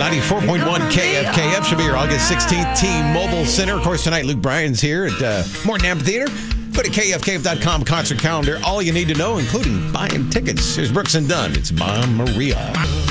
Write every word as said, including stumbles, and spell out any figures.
ninety-four point one K F K F should be your August sixteenth T-Mobile Center. Of course, tonight Luke Bryan's here at uh, Morton Amphitheater. Go to K F K F dot com concert calendar. All you need to know, including buying tickets. Here's Brooks and Dunn. It's Mom Maria.